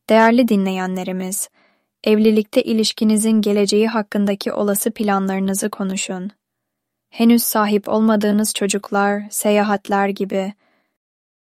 Değerli dinleyenlerimiz, evlilikte ilişkinizin geleceği hakkındaki olası planlarınızı konuşun. Henüz sahip olmadığınız çocuklar, seyahatler gibi